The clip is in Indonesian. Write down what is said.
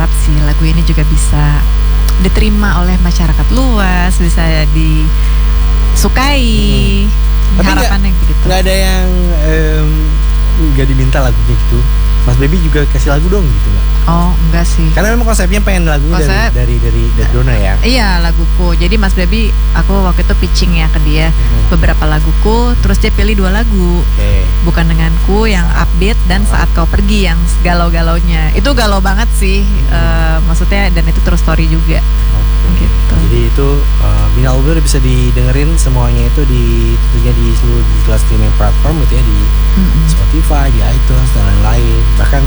berharap sih lagu ini juga bisa diterima oleh masyarakat luas, bisa disukai. Tapi Harapannya begitu. Nggak ada yang nggak diminta lagunya gitu. Mas Baby juga kasih lagu dong gitu nggak? Oh enggak sih. Karena memang konsepnya pengen lagunya dari Dona ya. Iya laguku. Jadi Mas Baby aku waktu itu pitching ya ke dia beberapa laguku, terus dia pilih 2 lagu. Bukan Denganku yang upbeat dan Saat Kau Pergi yang galau-galaunya. Itu galau banget sih. Maksudnya dan itu true story juga. Gitu. Jadi itu Bina Album udah bisa didengerin semuanya itu tentunya di seluruh digital streaming platform gitu ya, di Spotify, di iTunes dan lain-lain. Bahkan